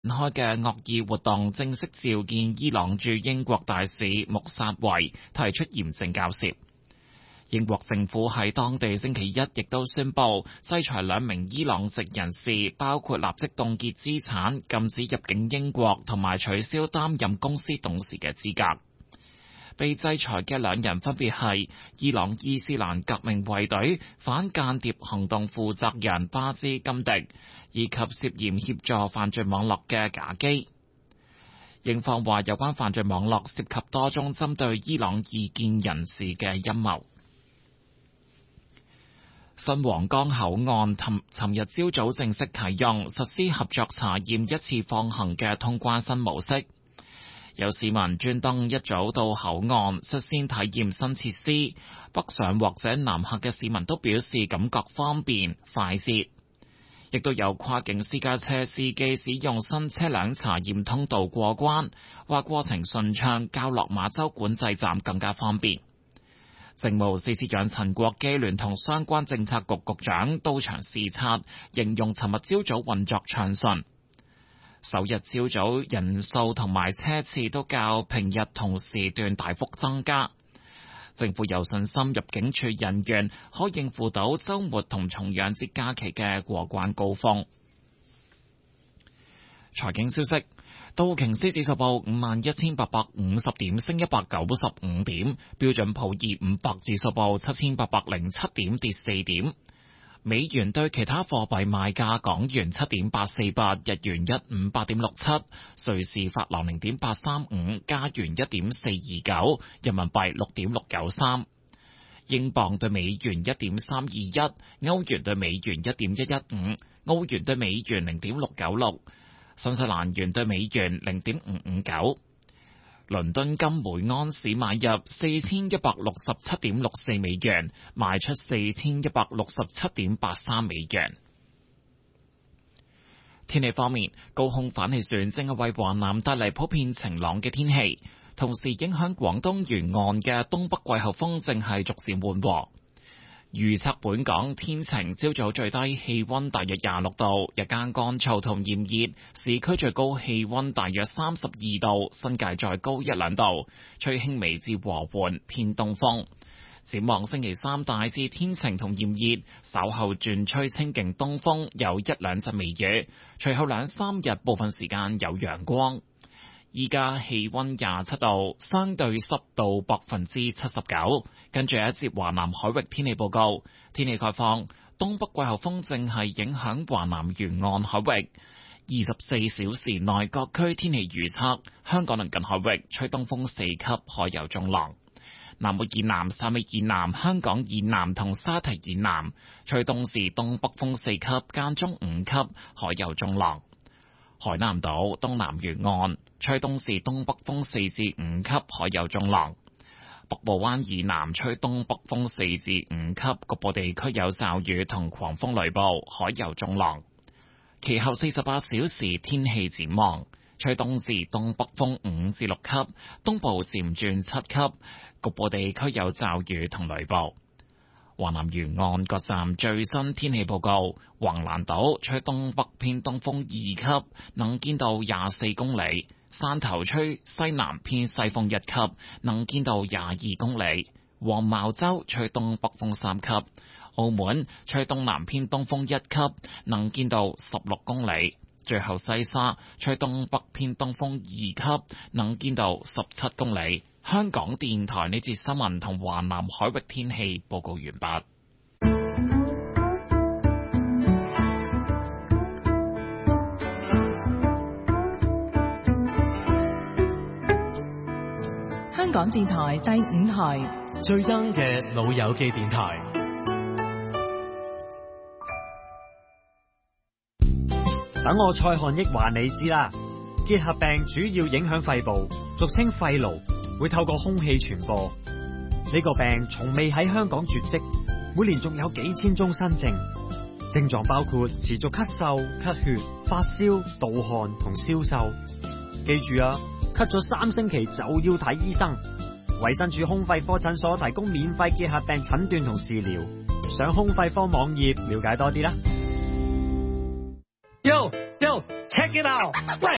開嘅惡意活動正式召見伊朗駐英國大使穆薩維，提出嚴正交涉。英國政府喺當地星期一亦都宣布制裁2名伊朗籍人士，包括立即凍結資產、禁止入境英國同埋取消擔任公司董事嘅資格。被制裁嘅2人分別係伊朗伊斯蘭革命衛隊反間諜行動負責人巴茲金迪，以及涉嫌協助犯罪網絡嘅賈基。英方話有關犯罪網絡涉及多宗針對伊朗異見人士嘅陰謀。新皇崗口岸尋日朝早正式啟用，實施合作查驗一次放行嘅通關新模式。有市民專登一早到口岸率先體驗新設施，北上或者南下嘅市民都表示感覺方便快捷。亦都有跨境私家車司機使用新車輛查驗通道過關，話過程順暢，較落馬洲管制站更加方便。政務司司長陳國基聯同相關政策局局長到場視察，形容尋日朝早運作暢順。首日朝早人數同埋車次都較平日同時段大幅增加，政府有信心入境處人員可應付到週末同重陽節假期嘅過關高峰。財經消息，道瓊斯指數報51,850點，升195點；標準普爾500指數報7,807點，跌4點。美元對其他貨幣賣價：港元7.848，日元158.67，瑞士法郎0.835，加元1.429，人民幣6.693，英鎊對美元1.321，歐元對美元1.115，澳元對美元0.696，新西蘭元對美元0.559。倫敦金每盎司買入4167.64美元，賣出4167.83美元。天氣方面，高空反氣旋正係為華南帶嚟普遍晴朗嘅天氣，同時影響廣東沿岸嘅東北季候風正係逐漸緩和。預測本港天晴，朝早最低氣溫大約26度，日間乾燥同炎熱，市區最高氣溫大約32度，新界再高1-2度，吹輕微至和緩偏東風。展望星期三大致天晴同炎熱，稍後轉吹清勁東風，有1-2陣微雨，隨後2-3日部分時間有陽光。依家氣溫27度，相對濕度79%。跟住一節華南海域天氣報告，天氣概況：東北季候風正係影響華南沿岸海域。24小時內各區天氣預測：香港鄰近海域吹東風4級，海有中浪；南澳以南、汕尾以南、香港以南同沙堤以南吹東至東北風4級，間中5級，海有中浪。海南島東南沿岸吹東至東北風4至5級，海有中浪；北部灣以南吹東北風4至5級，局部地區有驟雨同狂風雷暴，海有中浪。其後48小時天氣展望，吹東至東北風5至6級，東部漸轉7級，局部地區有驟雨同雷暴。華南沿岸各站最新天氣報告：橫瀾島吹東北偏東風2級，能見度24公里；汕頭吹西南偏西風1級，能見度22公里；黃茅洲吹東北風3級；澳門吹東南偏東風1級，能見度16公里；最後西沙吹東北偏東風2級，能見度17公里。香港電台呢節新聞同華南海域天氣報告完畢。 香港電台第5台最 young 嘅老友記電台。等我蔡漢益話你知啦，結核病主要影響肺部，俗稱肺癆，會透過空氣傳播。呢個病從未喺香港絕跡，每年仲有幾千宗新症。症狀包括持續咳嗽、咳血、發燒、盜汗同消瘦。記住啊，咳咗3星期就要睇醫生。衛生署胸肺科診所提供免費結核病診斷同治療，上胸肺科網頁了解多啲啦。Yo，check check it out。喂，